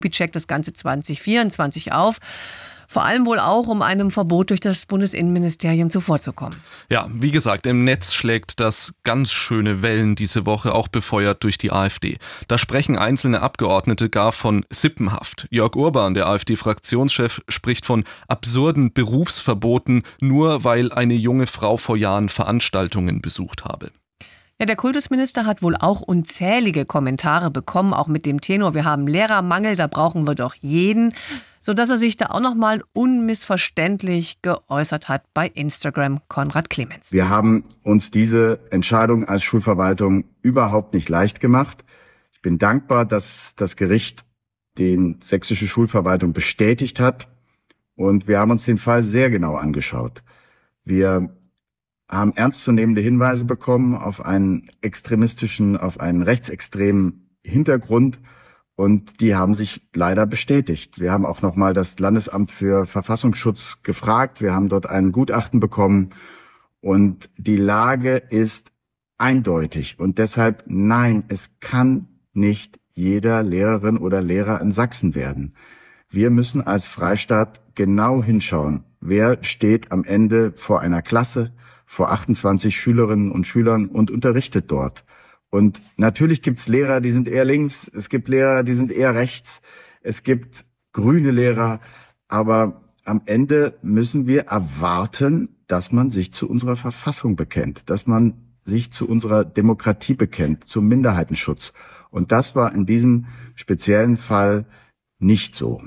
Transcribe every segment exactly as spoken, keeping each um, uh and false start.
checkt das Ganze zwanzig vierundzwanzig auf. Vor allem wohl auch, um einem Verbot durch das Bundesinnenministerium zuvorzukommen. Ja, wie gesagt, im Netz schlägt das ganz schöne Wellen diese Woche, auch befeuert durch die AfD. Da sprechen einzelne Abgeordnete gar von Sippenhaft. Jörg Urban, der AfD-Fraktionschef, spricht von absurden Berufsverboten, nur weil eine junge Frau vor Jahren Veranstaltungen besucht habe. Ja, der Kultusminister hat wohl auch unzählige Kommentare bekommen, auch mit dem Tenor, wir haben Lehrermangel, da brauchen wir doch jeden, sodass er sich da auch nochmal unmissverständlich geäußert hat bei Instagram. Konrad Clemens. Wir haben uns diese Entscheidung als Schulverwaltung überhaupt nicht leicht gemacht. Ich bin dankbar, dass das Gericht den sächsische Schulverwaltung bestätigt hat, und wir haben uns den Fall sehr genau angeschaut. Wir haben ernstzunehmende Hinweise bekommen auf einen extremistischen, auf einen rechtsextremen Hintergrund, und die haben sich leider bestätigt. Wir haben auch nochmal das Landesamt für Verfassungsschutz gefragt. Wir haben dort ein Gutachten bekommen, und die Lage ist eindeutig. Und deshalb, nein, es kann nicht jeder Lehrerin oder Lehrer in Sachsen werden. Wir müssen als Freistaat genau hinschauen, wer steht am Ende vor einer Klasse, vor achtundzwanzig Schülerinnen und Schülern und unterrichtet dort. Und natürlich gibt's Lehrer, die sind eher links, es gibt Lehrer, die sind eher rechts, es gibt grüne Lehrer, aber am Ende müssen wir erwarten, dass man sich zu unserer Verfassung bekennt, dass man sich zu unserer Demokratie bekennt, zum Minderheitenschutz. Und das war in diesem speziellen Fall nicht so.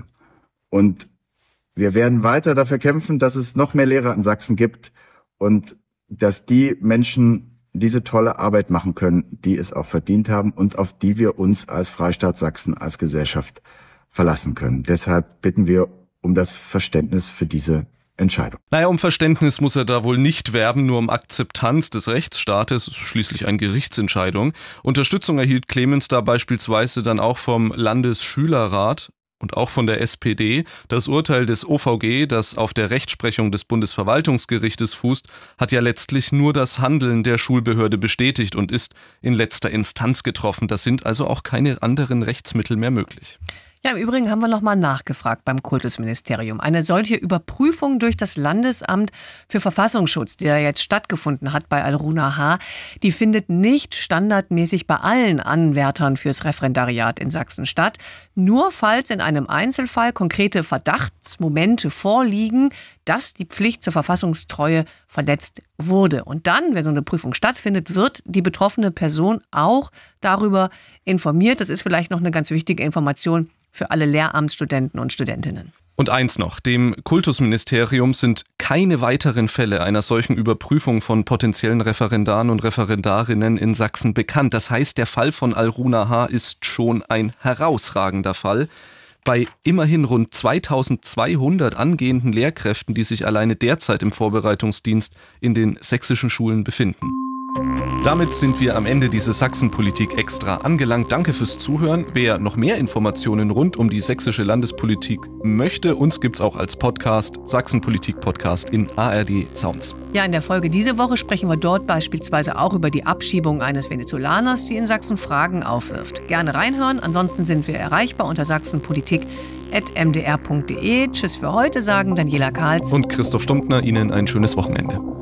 Und wir werden weiter dafür kämpfen, dass es noch mehr Lehrer in Sachsen gibt und dass die Menschen diese tolle Arbeit machen können, die es auch verdient haben und auf die wir uns als Freistaat Sachsen, als Gesellschaft verlassen können. Deshalb bitten wir um das Verständnis für diese Entscheidung. Naja, um Verständnis muss er da wohl nicht werben, nur um Akzeptanz des Rechtsstaates, schließlich eine Gerichtsentscheidung. Unterstützung erhielt Clemens da beispielsweise dann auch vom Landesschülerrat und auch von der S P D. Das Urteil des O V G, das auf der Rechtsprechung des Bundesverwaltungsgerichtes fußt, hat ja letztlich nur das Handeln der Schulbehörde bestätigt und ist in letzter Instanz getroffen. Da sind also auch keine anderen Rechtsmittel mehr möglich. Ja, im Übrigen haben wir nochmal nachgefragt beim Kultusministerium. Eine solche Überprüfung durch das Landesamt für Verfassungsschutz, die da jetzt stattgefunden hat bei Al-Runa H., die findet nicht standardmäßig bei allen Anwärtern fürs Referendariat in Sachsen statt. Nur falls in einem Einzelfall konkrete Verdachtsmomente vorliegen, dass die Pflicht zur Verfassungstreue verletzt wurde. Und dann, wenn so eine Prüfung stattfindet, wird die betroffene Person auch darüber informiert. Das ist vielleicht noch eine ganz wichtige Information für alle Lehramtsstudenten und Studentinnen. Und eins noch, dem Kultusministerium sind keine weiteren Fälle einer solchen Überprüfung von potenziellen Referendaren und Referendarinnen in Sachsen bekannt. Das heißt, der Fall von Al-Runa H. ist schon ein herausragender Fall. Bei immerhin rund zweitausendzweihundert angehenden Lehrkräften, die sich alleine derzeit im Vorbereitungsdienst in den sächsischen Schulen befinden. Damit sind wir am Ende dieses Sachsenpolitik Extra angelangt. Danke fürs Zuhören. Wer noch mehr Informationen rund um die sächsische Landespolitik möchte, uns gibt's auch als Podcast, Sachsenpolitik-Podcast in A R D Sounds. Ja, in der Folge diese Woche sprechen wir dort beispielsweise auch über die Abschiebung eines Venezolaners, die in Sachsen Fragen aufwirft. Gerne reinhören. Ansonsten sind wir erreichbar unter sachsenpolitik at m d r punkt d e. Tschüss für heute, sagen Daniela Karls und Christoph Stumptner. Ihnen ein schönes Wochenende.